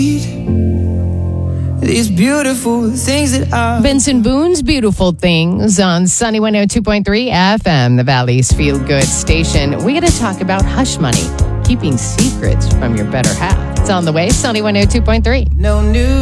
These beautiful things that are Benson Boone's Beautiful Things on Sunny 102.3 FM, the Valley's Feel Good station. We got to talk about hush money, keeping secrets from your better half. It's on the way, Sunny 102.3. no news.